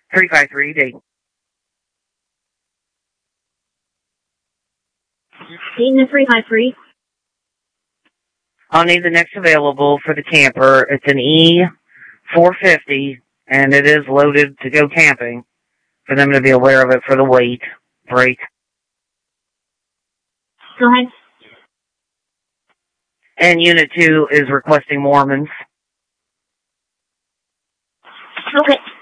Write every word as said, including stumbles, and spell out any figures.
three five three D. Dayton three five three. I'll need the next available for the camper. It's an E four fifty, and it is loaded to go camping, for them to be aware of it for the weight break. Go ahead. And Unit two is requesting Mormons. Okay.